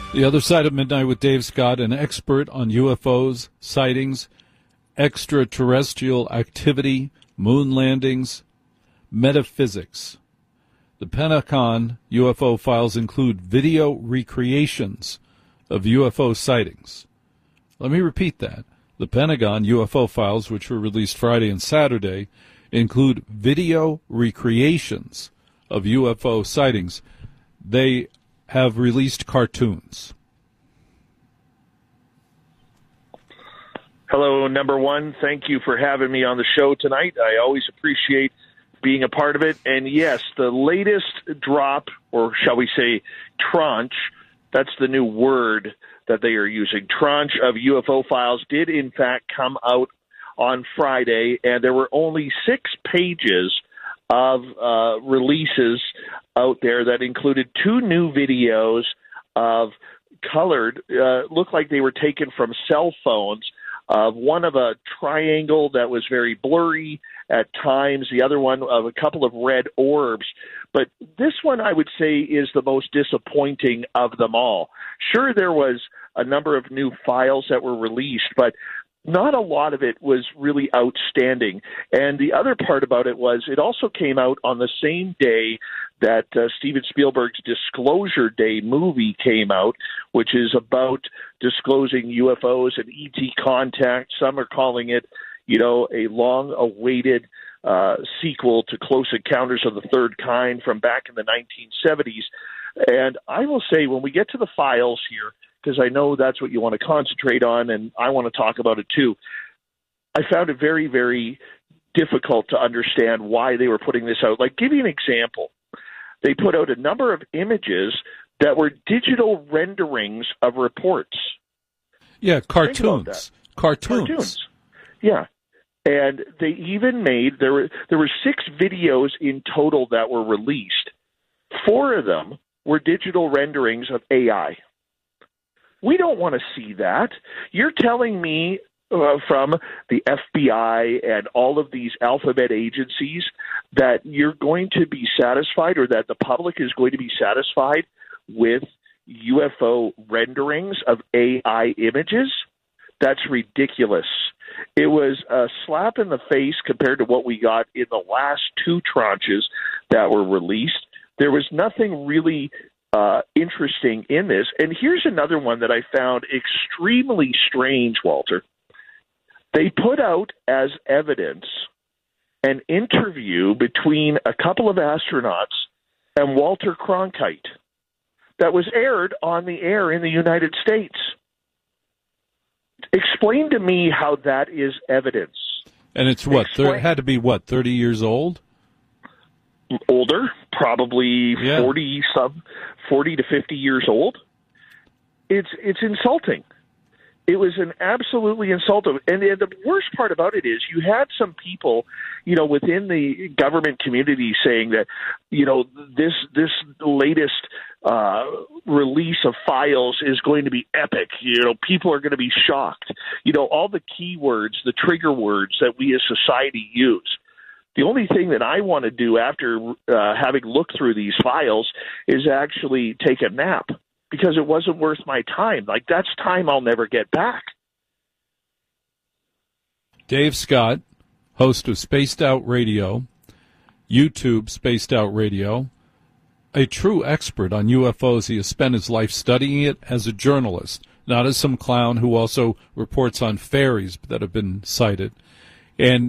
The Other Side of Midnight with Dave Scott, an expert on UFOs, sightings, extraterrestrial activity, moon landings, metaphysics. The Pentagon UFO files include video recreations of UFO sightings. Let me repeat that. The Pentagon UFO files, which were released Friday and Saturday, include video recreations of UFO sightings. They have released cartoons. Hello, number one. Thank you for having me on the show tonight. I always appreciate being a part of it. And yes, the latest drop, or shall we say tranche, that's the new word that they are using, tranche of UFO files did in fact come out on Friday, and there were only 6 pages of releases out there that included 2 new videos of colored, looked like they were taken from cell phones, one of a triangle that was very blurry at times, the other one of a couple of red orbs. But this one, I would say, is the most disappointing of them all. Sure, there was a number of new files that were released, but not a lot of it was really outstanding. And the other part about it was it also came out on the same day that Steven Spielberg's Disclosure Day movie came out, which is about disclosing UFOs and ET contact. Some are calling it, a long-awaited sequel to Close Encounters of the Third Kind from back in the 1970s. And I will say, when we get to the files here, because I know that's what you want to concentrate on, and I want to talk about it too, I found it very, very difficult to understand why they were putting this out. Like, give you an example. They put out a number of images that were digital renderings of reports. Yeah, cartoons. Cartoons. Yeah. And they even made, there were 6 videos in total that were released. 4 of them were digital renderings of AI. We don't want to see that. You're telling me from the FBI and all of these alphabet agencies that you're going to be satisfied, or that the public is going to be satisfied with UFO renderings of AI images? That's ridiculous. It was a slap in the face compared to what we got in the last 2 tranches that were released. There was nothing really interesting in this. And here's another one that I found extremely strange, Walter. They put out as evidence an interview between a couple of astronauts and Walter Cronkite that was aired on the air in the United States. Explain to me how that is evidence. And it's what? It had to be, 30 years old? Older, probably 40 to 50 years old. It's insulting. It was an absolutely insulting. And the worst part about it is you had some people, within the government community saying that, this latest release of files is going to be epic. People are going to be shocked. All the keywords, the trigger words that we as society use. The only thing that I want to do after having looked through these files is actually take a nap, because it wasn't worth my time. Like, that's time I'll never get back. Dave Scott, host of Spaced Out Radio, YouTube Spaced Out Radio, a true expert on UFOs. He has spent his life studying it as a journalist, not as some clown who also reports on fairies that have been sighted. And